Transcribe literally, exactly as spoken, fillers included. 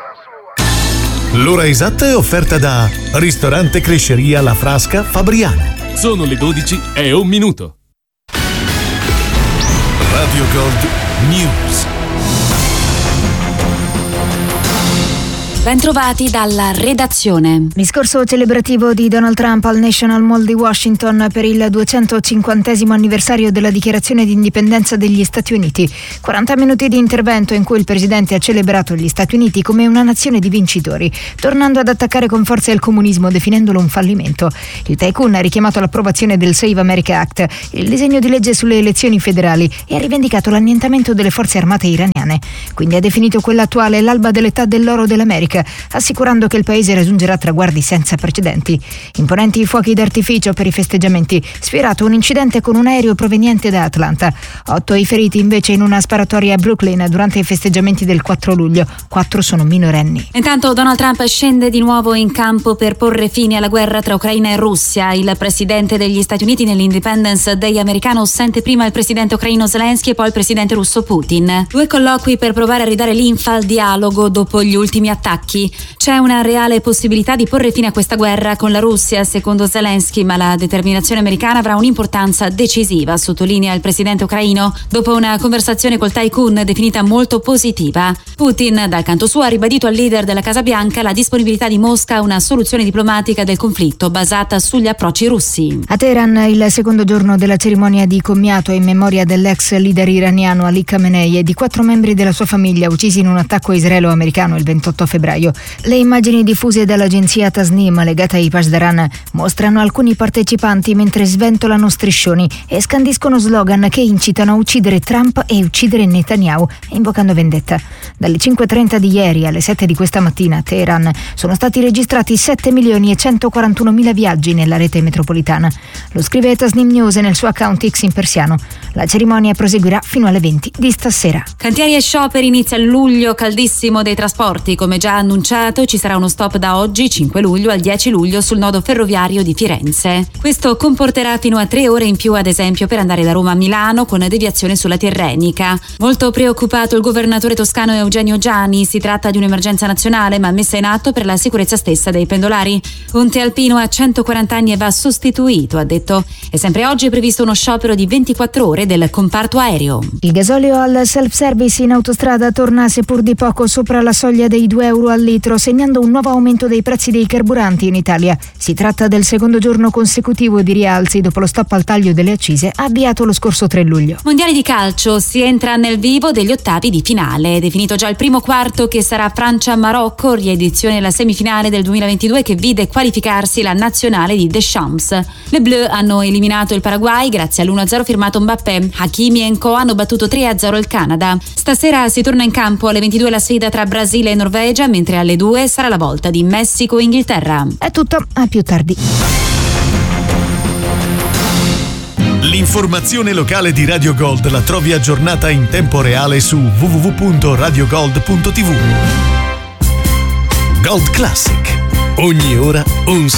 L'ora esatta è offerta da Ristorante Cresceria La Frasca Fabriano. Sono le dodici e un minuto. Radio Gold News. Bentrovati dalla redazione. Discorso celebrativo di Donald Trump al National Mall di Washington per il duecentocinquantesimo anniversario della dichiarazione di indipendenza degli Stati Uniti. quaranta minuti di intervento in cui il presidente ha celebrato gli Stati Uniti come una nazione di vincitori, tornando ad attaccare con forza il comunismo definendolo un fallimento. Il tycoon ha richiamato l'approvazione del Save America Act, il disegno di legge sulle elezioni federali, e ha rivendicato l'annientamento delle forze armate iraniane. Quindi ha definito quella attuale l'alba dell'età dell'oro dell'America, assicurando che il paese raggiungerà traguardi senza precedenti. Imponenti fuochi d'artificio per i festeggiamenti, sfiorato un incidente con un aereo proveniente da Atlanta. Otto i feriti invece in una sparatoria a Brooklyn durante i festeggiamenti del quattro luglio. Quattro sono minorenni. Intanto Donald Trump scende di nuovo in campo per porre fine alla guerra tra Ucraina e Russia. Il presidente degli Stati Uniti nell'Independence Day americano sente prima il presidente ucraino Zelensky e poi il presidente russo Putin. Due colloqui per provare a ridare linfa al dialogo dopo gli ultimi attacchi. C'è una reale possibilità di porre fine a questa guerra con la Russia, secondo Zelensky, ma la determinazione americana avrà un'importanza decisiva, sottolinea il presidente ucraino, dopo una conversazione col tycoon definita molto positiva. Putin, dal canto suo, ha ribadito al leader della Casa Bianca la disponibilità di Mosca a una soluzione diplomatica del conflitto basata sugli approcci russi. A Teheran, il secondo giorno della cerimonia di commiato in memoria dell'ex leader iraniano Ali Khamenei e di quattro membri della sua famiglia uccisi in un attacco israelo-americano il ventotto febbraio. Le immagini diffuse dall'agenzia Tasnim legata ai Pasdaran mostrano alcuni partecipanti mentre sventolano striscioni e scandiscono slogan che incitano a uccidere Trump e uccidere Netanyahu, invocando vendetta. Dalle cinque e trenta di ieri alle sette di questa mattina a Teheran sono stati registrati sette milioni e centoquarantunomila viaggi nella rete metropolitana. Lo scrive Tasnim News nel suo account X in persiano. La cerimonia proseguirà fino alle venti di stasera. Cantieri e scioperi, inizia il luglio caldissimo dei trasporti. Come già annunciato, ci sarà uno stop da oggi, cinque luglio, al dieci luglio sul nodo ferroviario di Firenze. Questo comporterà fino a tre ore in più, ad esempio, per andare da Roma a Milano con deviazione sulla Tirrenica. Molto preoccupato il governatore toscano Eugenio Giani. Si tratta di un'emergenza nazionale, ma messa in atto per la sicurezza stessa dei pendolari. Ponte Alpino ha centoquaranta anni e va sostituito, ha detto. E sempre oggi è previsto uno sciopero di ventiquattro ore del comparto aereo. Il gasolio al self-service in autostrada torna seppur di poco sopra la soglia dei due euro al litro, segnando un nuovo aumento dei prezzi dei carburanti in Italia. Si tratta del secondo giorno consecutivo di rialzi dopo lo stop al taglio delle accise avviato lo scorso tre luglio. Mondiali di calcio, si entra nel vivo degli ottavi di finale. È definito già il primo quarto, che sarà Francia-Marocco, riedizione della semifinale del duemilaventidue che vide qualificarsi la nazionale di Deschamps. Le Bleu hanno eliminato il Paraguay grazie all'uno a zero firmato Mbappé. Hakimi e Nko hanno battuto tre a zero il Canada. Stasera si torna in campo alle ventidue la sfida tra Brasile e Norvegia, mentre alle due sarà la volta di Messico e Inghilterra. È tutto, a più tardi. L'informazione locale di Radio Gold la trovi aggiornata in tempo reale su w w w punto radio gold punto t v. Gold Classic. Ogni ora un